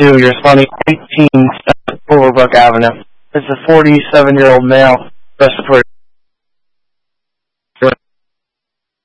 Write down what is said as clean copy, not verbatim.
2, you're responding 18 Overbrook Avenue. It's a 47-year-old male, respiratory